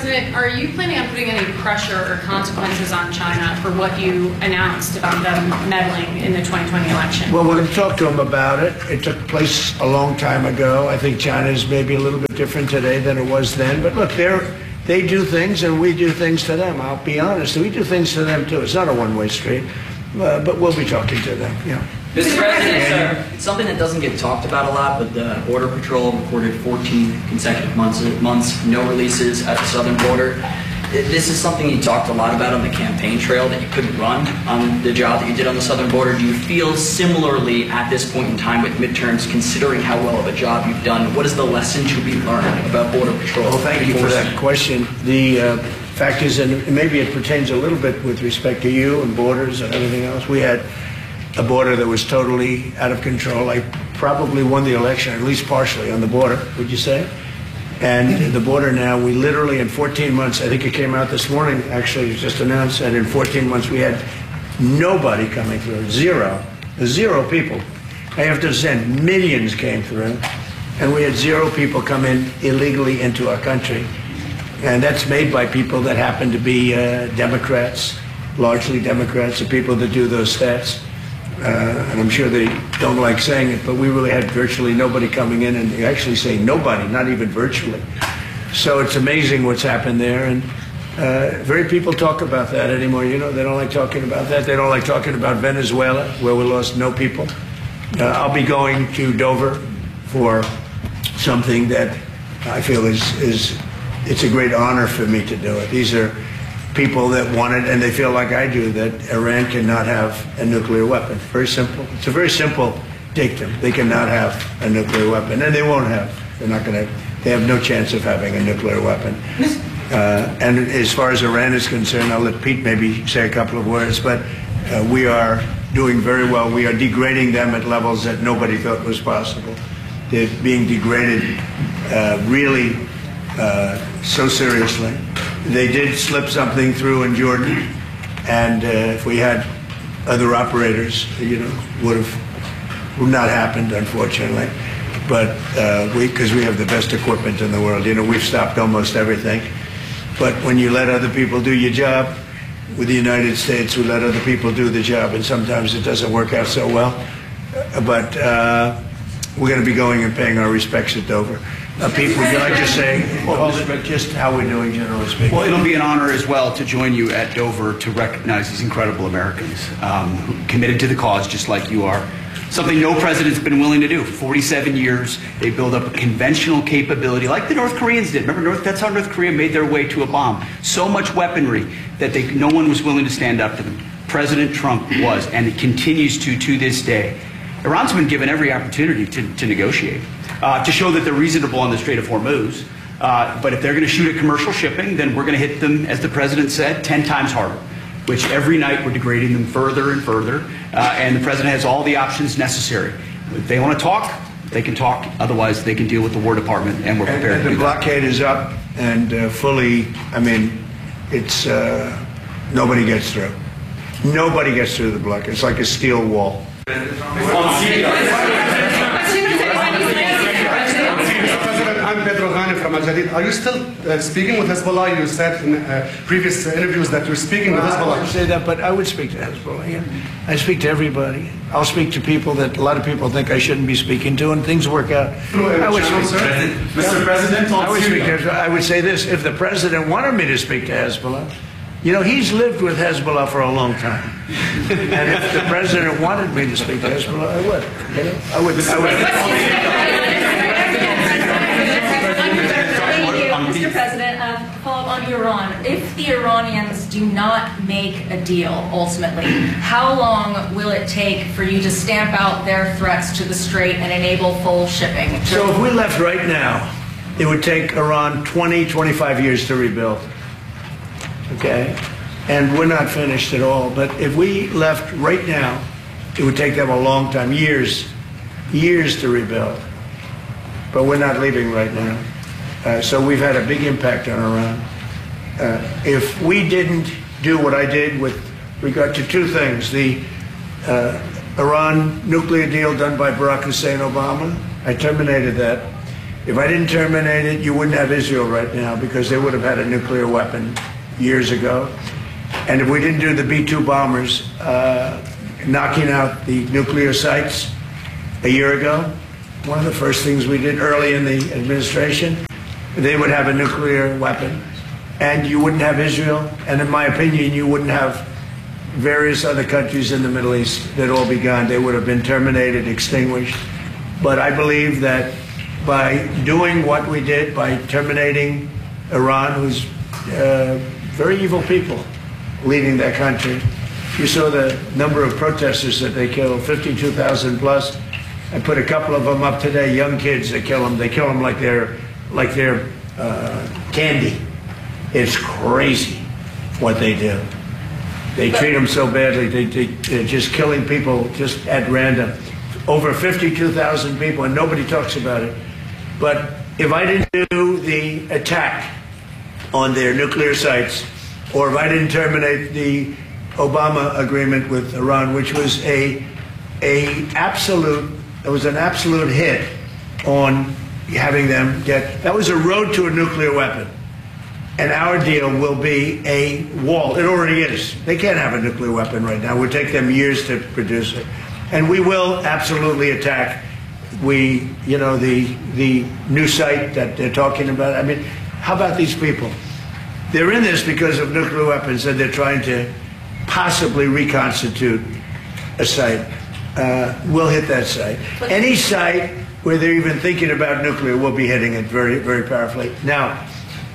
President, are you planning on putting any pressure or consequences on China for what you announced about them meddling in the twenty twenty election? Well, we're going to talk to them about it. It took place a long time ago. I think China is maybe a little bit different today than it was then. But look, they're, they do things and we do things to them. I'll be honest. We do things to them, too. It's not a one-way street. Uh, but we'll be talking to them, yeah. Mister President, sir, it's something that doesn't get talked about a lot, but the Border Patrol recorded fourteen consecutive months, months no releases at the southern border. This is something you talked a lot about on the campaign trail, that you couldn't run on the job that you did on the southern border. Do you feel similarly at this point in time with midterms, considering how well of a job you've done? What is the lesson to be learned about Border Patrol? Well, thank you for that question. The uh, fact is, and maybe it pertains a little bit with respect to you and borders and everything else, we had a border that was totally out of control. I probably won the election, at least partially, on the border, would you say? And the border now, we literally in fourteen months, I think it came out this morning, actually, it was just announced that in fourteen months we had nobody coming through, zero, zero people. I have to send millions came through, and we had zero people come in illegally into our country. And that's made by people that happen to be uh, Democrats, largely Democrats, the people that do those stats. Uh, and I'm sure they don't like saying it, but we really had virtually nobody coming in, and they actually say nobody, not even virtually. So it's amazing what's happened there, and uh, very people talk about that anymore. You know, they don't like talking about that. They don't like talking about Venezuela, where we lost no people. Uh, I'll be going to Dover for something that I feel is, is it's a great honor for me to do it. These are people that want it, and they feel like I do, that Iran cannot have a nuclear weapon. Very simple. It's a very simple dictum. They cannot have a nuclear weapon, and they won't have. They're not going to. They have no chance of having a nuclear weapon. Uh, and as far as Iran is concerned, I'll let Pete maybe say a couple of words, but uh, we are doing very well. We are degrading them at levels that nobody thought was possible. They're being degraded uh, really uh, so seriously. They did slip something through in Jordan, and uh, if we had other operators, you know, would have would not happened, unfortunately. But uh, we, because we have the best equipment in the world, you know, we've stopped almost everything. But when you let other people do your job, with the United States, we let other people do the job, and sometimes it doesn't work out so well. But uh, we're going to be going and paying our respects at Dover. Uh, Pete, would you like to say well, just how we're doing, generally speaking? Well, it'll be an honor as well to join you at Dover to recognize these incredible Americans um, who committed to the cause just like you are. Something no president's been willing to do. For forty-seven years, they built up a conventional capability like the North Koreans did. Remember, North, that's how North Korea made their way to a bomb. So much weaponry that they, no one was willing to stand up to them. President Trump was, and it continues to to this day. Iran's been given every opportunity to, to negotiate. Uh, to show that they're reasonable on the Strait of Hormuz. Uh, but if they're going to shoot at commercial shipping, then we're going to hit them, as the president said, ten times harder, which every night we're degrading them further and further. Uh, and the president has all the options necessary. If they want to talk, they can talk. Otherwise, they can deal with the War Department, and we're prepared and, and to do the blockade that. is up and uh, fully, I mean, it's, uh, nobody gets through. Nobody gets through the blockade. It's like a steel wall. I'm Pedro Ghani from Al Jadid. Are you still uh, speaking with Hezbollah? You said in uh, previous interviews that you're speaking with Hezbollah. I wouldn't say that, but I would speak to Hezbollah. Yeah. I speak to everybody. I'll speak to people that a lot of people think I shouldn't be speaking to, and things work out. I would speak to, Mister President, I would, speak to, I would say this: if the president wanted me to speak to Hezbollah, you know, he's lived with Hezbollah for a long time, and if the president wanted me to speak to Hezbollah, I would. You know, I would. I would. Mister President, uh, follow up on Iran. If the Iranians do not make a deal, ultimately, how long will it take for you to stamp out their threats to the Strait and enable full shipping? So if we left right now, it would take Iran twenty, twenty-five years to rebuild. Okay? And we're not finished at all. But if we left right now, it would take them a long time, years, years to rebuild. But we're not leaving right now. Uh, so we've had a big impact on Iran. Uh, if we didn't do what I did with regard to two things, the uh, Iran nuclear deal done by Barack Hussein Obama, I terminated that. If I didn't terminate it, you wouldn't have Israel right now because they would have had a nuclear weapon years ago. And if we didn't do the B two bombers uh, knocking out the nuclear sites a year ago, one of the first things we did early in the administration, they would have a nuclear weapon. And you wouldn't have Israel. And in my opinion, you wouldn't have various other countries in the Middle East. They'd all be gone. They would have been terminated, extinguished. But I believe that by doing what we did, by terminating Iran, who's uh, very evil people leading that country. You saw the number of protesters that they killed, fifty-two thousand plus. I put a couple of them up today, young kids that kill them. They kill them like they're, like they're uh, candy. It's crazy what they do. They treat them so badly. They, they, they're just killing people just at random. Over fifty-two thousand people, and nobody talks about it. But if I didn't do the attack on their nuclear sites, or if I didn't terminate the Obama agreement with Iran, which was a, a absolute, it was an absolute hit on having them get, that was a road to a nuclear weapon. And our deal will be a wall. It already is. They can't have a nuclear weapon right now. It would take them years to produce it. And we will absolutely attack we, you know, the the new site that they're talking about. I mean, how about these people? They're in this because of nuclear weapons, and they're trying to possibly reconstitute a site. Uh, we'll hit that site. Any site where they're even thinking about nuclear, we'll be hitting it very, very powerfully. Now,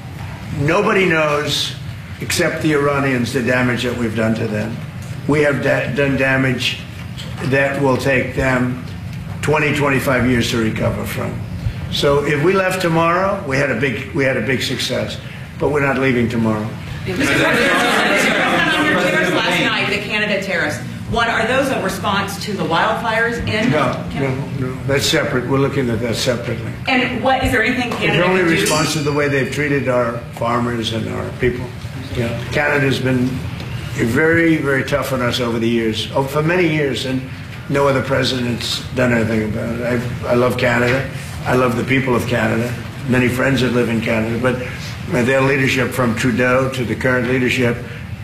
nobody knows, except the Iranians, the damage that we've done to them. We have da- done damage that will take them twenty, twenty-five years to recover from. So if we left tomorrow, we had a big, we had a big success. But we're not leaving tomorrow. Mister President, on your Twitter last night, the Canada terrorists. One, are those a response to the wildfires in? No, no, no. That's separate. We're looking at that separately. And what is there anything Canada It's only can do? response to the way they've treated our farmers and our people. Yeah, Canada's been very, very tough on us over the years, oh, for many years, and no other president's done anything about it. I, I love Canada. I love the people of Canada. Many friends that live in Canada, but their leadership, from Trudeau to the current leadership,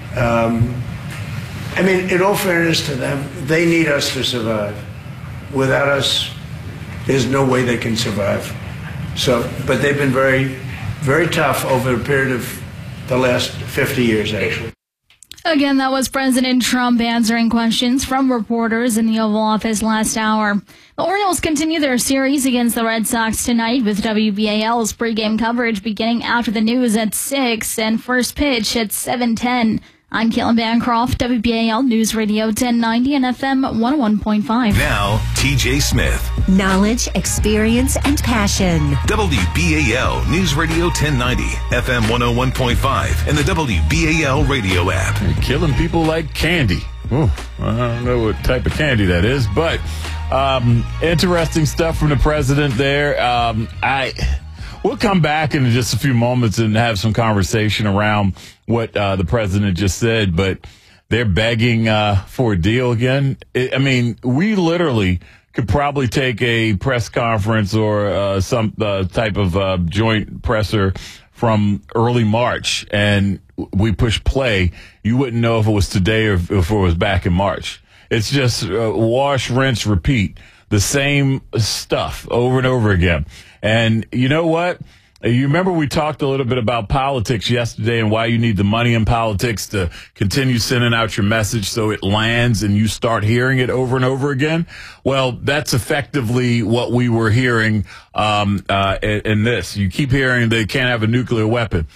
um, I mean, in all fairness to them, they need us to survive. Without us, there's no way they can survive. So, but they've been very, very tough over a period of the last fifty years, actually. Again, that was President Trump answering questions from reporters in the Oval Office last hour. The Orioles continue their series against the Red Sox tonight with W B A L's pregame coverage beginning after the news at six and first pitch at seven ten. I'm Caitlin Bancroft, W B A L News Radio ten ninety and F M one oh one point five. Now, T J Smith. Knowledge, experience, and passion. W B A L News Radio ten ninety, F M one oh one point five, and the W B A L radio app. You're killing people like candy. Ooh, I don't know what type of candy that is, but um, interesting stuff from the president there. Um, I... We'll come back in just a few moments and have some conversation around what uh, the president just said, but they're begging uh, for a deal again. It, I mean, we literally could probably take a press conference or uh, some uh, type of uh, joint presser from early March, and we push play. You wouldn't know if it was today or if it was back in March. It's just uh, wash, rinse, repeat. The same stuff over and over again. And you know what? You remember we talked a little bit about politics yesterday and why you need the money in politics to continue sending out your message so it lands and you start hearing it over and over again. Well, that's effectively what we were hearing um, uh, in, in this. You keep hearing they can't have a nuclear weapon.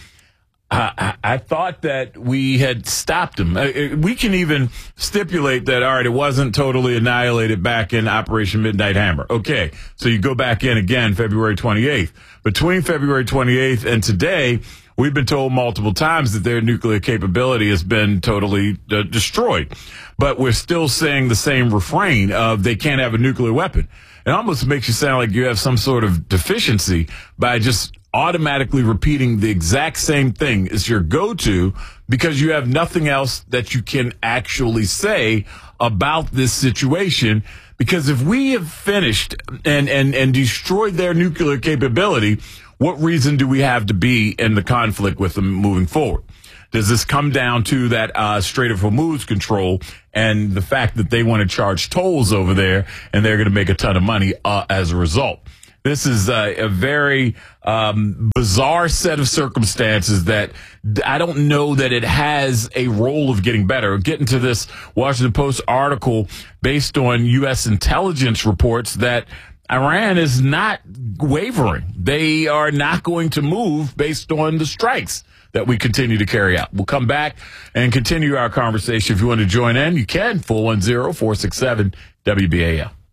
I, I thought that we had stopped them. We can even stipulate that, all right, it wasn't totally annihilated back in Operation Midnight Hammer. Okay, so you go back in again February twenty-eighth. Between February twenty-eighth and today, we've been told multiple times that their nuclear capability has been totally uh, destroyed. But we're still saying the same refrain of they can't have a nuclear weapon. It almost makes you sound like you have some sort of deficiency by just automatically repeating the exact same thing as your go-to because you have nothing else that you can actually say about this situation Because if we have finished and, and, and destroyed their nuclear capability, what reason do we have to be in the conflict with them moving forward? Does this come down to that uh, Strait of Hormuz control and the fact that they want to charge tolls over there and they're going to make a ton of money uh, as a result? This is uh, a very um, bizarre set of circumstances that I don't know that it has a role of getting better. Getting to this Washington Post article based on U S intelligence reports that Iran is not wavering. They are not going to move based on the strikes that we continue to carry out. We'll come back and continue our conversation. If you want to join in, you can. four one zero, four six seven, W B A L.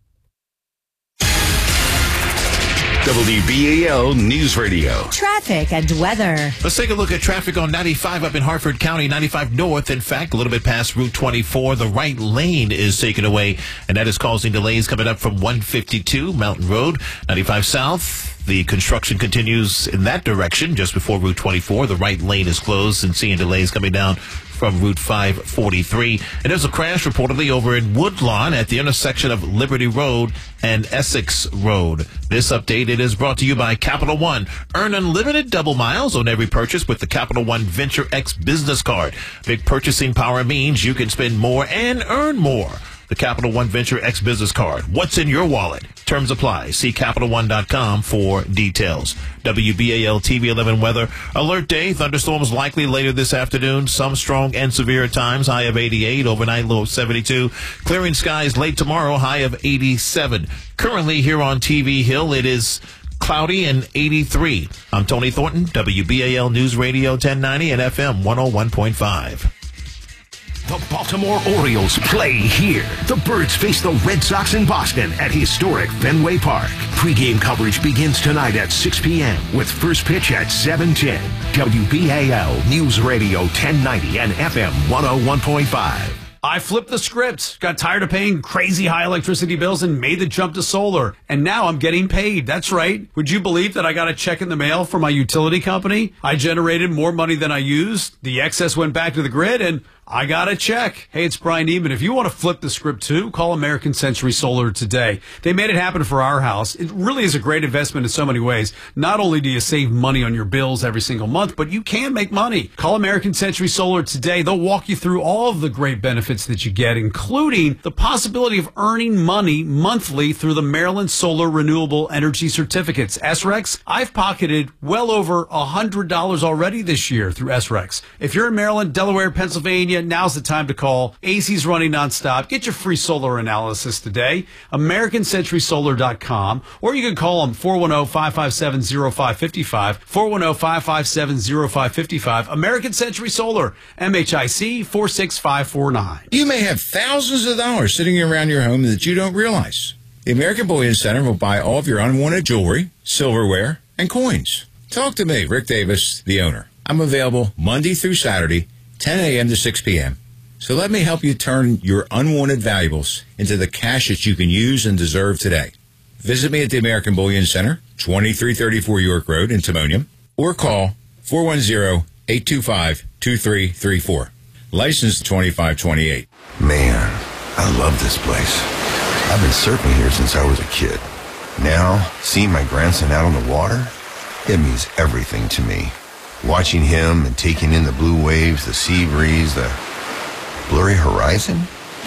W B A L News Radio. Traffic and weather. Let's take a look at traffic on ninety-five up in Hartford County, ninety-five north. In fact, a little bit past Route twenty-four, the right lane is taken away, and that is causing delays coming up from one fifty-two Mountain Road. ninety-five south, the construction continues in that direction just before Route twenty-four. The right lane is closed and seeing delays coming down from Route five forty-three. And there's a crash reportedly over in Woodlawn at the intersection of Liberty Road and Essex Road. This update, it is brought to you by Capital One. Earn unlimited double miles on every purchase with the Capital One Venture X business card. Big purchasing power means you can spend more and earn more. The Capital One Venture X business card. What's in your wallet? Terms apply. See Capital One dot com for details. W B A L T V eleven weather. Alert day. Thunderstorms likely later this afternoon. Some strong and severe at times. High of eighty-eight. Overnight low of seventy-two. Clearing skies late tomorrow. High of eighty-seven. Currently here on T V Hill, it is cloudy and eighty-three. I'm Tony Thornton. W B A L News Radio ten ninety and F M one oh one point five. The Baltimore Orioles play here. The Birds face the Red Sox in Boston at historic Fenway Park. Pre-game coverage begins tonight at six p.m. with first pitch at seven ten. W B A L News Radio ten ninety and F M one oh one point five. I flipped the script, got tired of paying crazy high electricity bills and made the jump to solar. And now I'm getting paid. That's right. Would you believe that I got a check in the mail from my utility company? I generated more money than I used. The excess went back to the grid and I got a check. Hey, it's Brian Neiman. If you want to flip the script too, call American Century Solar today. They made it happen for our house. It really is a great investment in so many ways. Not only do you save money on your bills every single month, but you can make money. Call American Century Solar today. They'll walk you through all of the great benefits that you get, including the possibility of earning money monthly through the Maryland Solar Renewable Energy Certificates. S R E Cs, I've pocketed well over one hundred dollars already this year through S R E Cs. If you're in Maryland, Delaware, Pennsylvania, now's the time to call. A C's running nonstop. Get your free solar analysis today. American Century Solar dot com, or you can call them four one zero, five five seven, zero five five five, four one zero, five five seven, zero five five five. American Century Solar, M H I C four six five four nine. You may have thousands of dollars sitting around your home that you don't realize. The American Bullion Center will buy all of your unwanted jewelry, silverware, and coins. Talk to me, Rick Davis, the owner. I'm available Monday through Saturday, ten a.m. to six p.m. So let me help you turn your unwanted valuables into the cash that you can use and deserve today. Visit me at the American Bullion Center, twenty-three thirty-four York Road in Timonium, or call four one zero, eight two five, two three three four. License twenty-five twenty-eight. Man, I love this place. I've been surfing here since I was a kid. Now, seeing my grandson out on the water, it means everything to me. Watching him and taking in the blue waves, the sea breeze, the blurry horizon.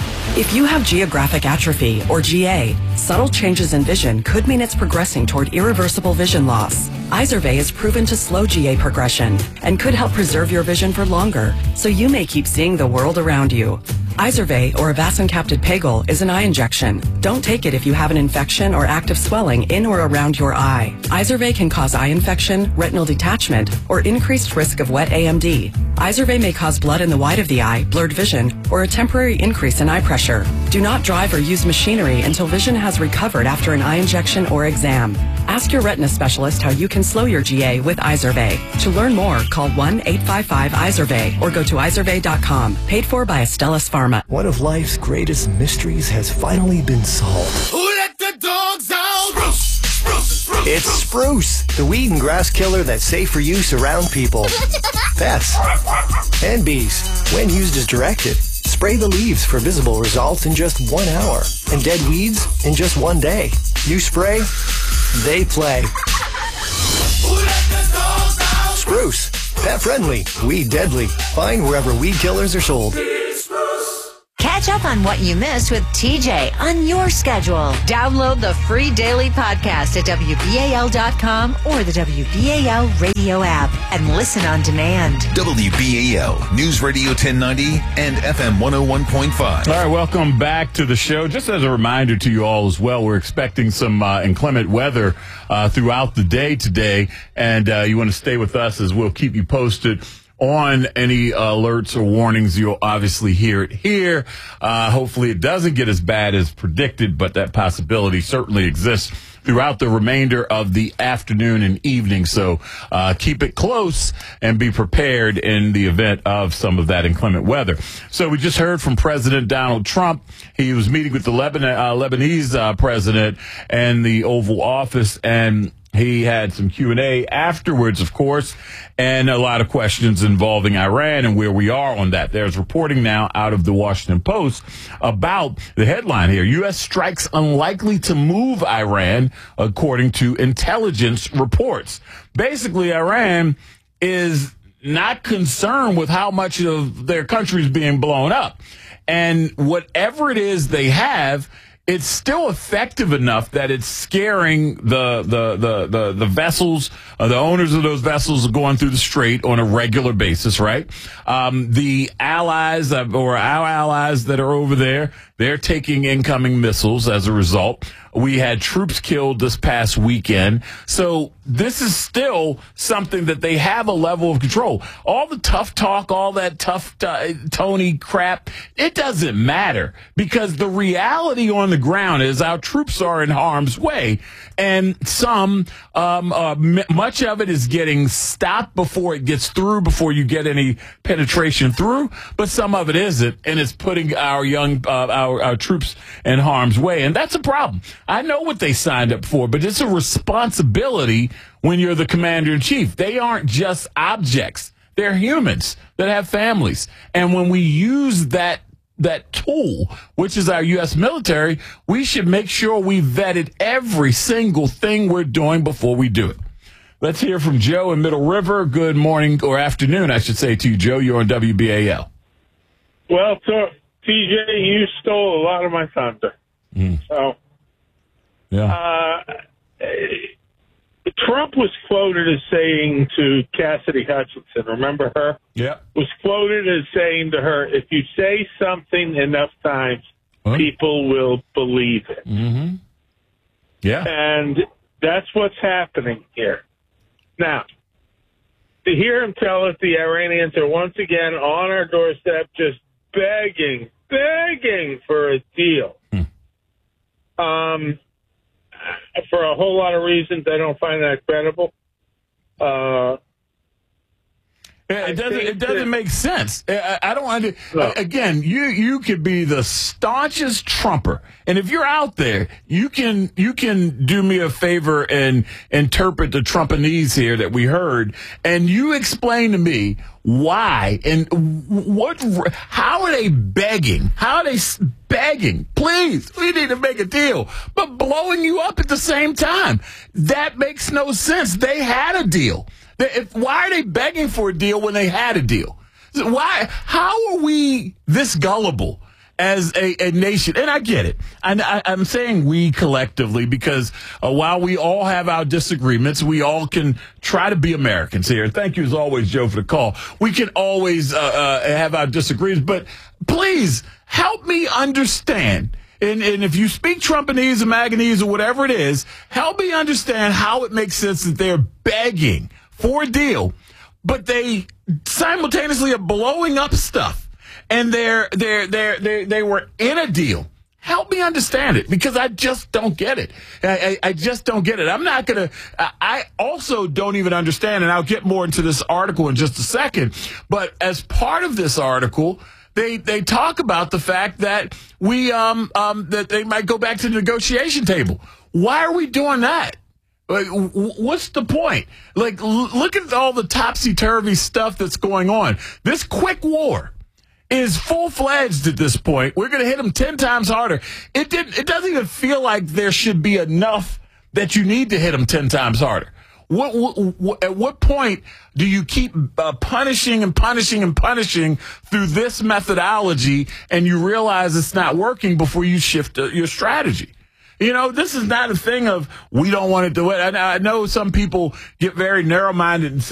If you have geographic atrophy, or G A, subtle changes in vision could mean it's progressing toward irreversible vision loss. Izervay is proven to slow G A progression and could help preserve your vision for longer, so you may keep seeing the world around you. Izervay, or avacincaptad pegol, is an eye injection. Don't take it if you have an infection or active swelling in or around your eye. Izervay can cause eye infection, retinal detachment, or increased risk of wet A M D. Izervay may cause blood in the white of the eye, blurred vision, or a temporary increase in eye pressure. Do not drive or use machinery until vision has recovered after an eye injection or exam. Ask your retina specialist how you can slow your G A with Izervay. To learn more, call one eight five five Izervay or go to izervay dot com. Paid for by Astellas Pharma. One of life's greatest mysteries has finally been solved. Who let the dogs out? Spruce, spruce, spruce, it's Spruce, the weed and grass killer that's safe for use around people, pets, and bees when used as directed. Spray the leaves for visible results in just one hour and dead weeds in just one day. You spray, they play. Spruce, pet friendly, weed deadly. Find wherever weed killers are sold. Catch up on what you missed with T J on your schedule. Download the free daily podcast at W B A L dot com or the W B A L radio app and listen on demand. W B A L News Radio ten ninety and F M one oh one point five. All right, welcome back to the show. Just as a reminder to you all as well, we're expecting some uh, inclement weather uh, throughout the day today, and uh, you want to stay with us as we'll keep you posted on any alerts or warnings. You'll obviously hear it here. Uh, hopefully it doesn't get as bad as predicted, but that possibility certainly exists throughout the remainder of the afternoon and evening. So uh, keep it close and be prepared in the event of some of that inclement weather. So we just heard from President Donald Trump. He was meeting with the Lebanon, uh, Lebanese uh, president in the Oval Office, and he had some Q and A afterwards, of course, and a lot of questions involving Iran and where we are on that. There's reporting now out of the Washington Post about the headline here: U S strikes unlikely to move Iran, according to intelligence reports. Basically, Iran is not concerned with how much of their country is being blown up. And whatever it is they have, it's still effective enough that it's scaring the the the the, the vessels. Uh, the owners of those vessels are going through the strait on a regular basis, right? Um, the allies uh, or our allies that are over there, they're taking incoming missiles as a result. We had troops killed this past weekend. So this is still something that they have a level of control. All the tough talk, all that tough t- Tony crap, it doesn't matter, because the reality on the ground is our troops are in harm's way. And some, um, uh, m- much of it is getting stopped before it gets through, before you get any penetration through. But some of it isn't, and it's putting our young, uh, our, our troops in harm's way. And that's a problem. I know what they signed up for, but it's a responsibility when you're the commander in chief. They aren't just objects. They're humans that have families. And when we use that that tool, which is our U S military, we should make sure we vetted every single thing we're doing before we do it. Let's hear from Joe in Middle River. Good morning, or afternoon, I should say to you, Joe. You're on W B A L. Well, so, T J, you stole a lot of my thunder. Mm. So, yeah. Uh, Trump was quoted as saying to Cassidy Hutchinson, remember her? Yeah. Was quoted as saying to her, if you say something enough times, huh? people will believe it. Mm-hmm. Yeah. And that's what's happening here. Now, to hear him tell us the Iranians are once again on our doorstep just begging, begging for a deal. Hmm. Um. For a whole lot of reasons, I don't find that credible. Uh, it doesn't. It doesn't make sense. I, I don't. Under, no. Again, you you could be the staunchest Trumper, and if you're out there, you can you can do me a favor and interpret the Trumpinese here that we heard, and you explain to me why and what. How are they begging? How are they begging? Please, we need to make a deal, but blowing you up at the same time. That makes no sense. They had a deal. If, why are they begging for a deal when they had a deal? Why? How are we this gullible as a, a nation? And I get it. I, I, I'm saying we collectively because uh, while we all have our disagreements, we all can try to be Americans here. Thank you as always, Joe, for the call. We can always uh, uh, have our disagreements, but please help me understand. And, and if you speak Trumpinese or Maganese or whatever it is, help me understand how it makes sense that they're begging for a deal, but they simultaneously are blowing up stuff, and they're they're they're they they were in a deal. Help me understand it, because I just don't get it. I, I, I just don't get it. I'm not gonna. I also don't even understand, and I'll get more into this article in just a second. But as part of this article, they they talk about the fact that we um um that they might go back to the negotiation table. Why are we doing that? Like, what's the point? Like, look at all the topsy-turvy stuff that's going on. This quick war is full-fledged at this point. We're going to hit them ten times harder. It did. It doesn't even feel like there should be enough that you need to hit them ten times harder. What, what, what, at what point do you keep uh, punishing and punishing and punishing through this methodology and you realize it's not working before you shift uh, your strategy? You know, this is not a thing of we don't want it to win. I, I know some people get very narrow-minded and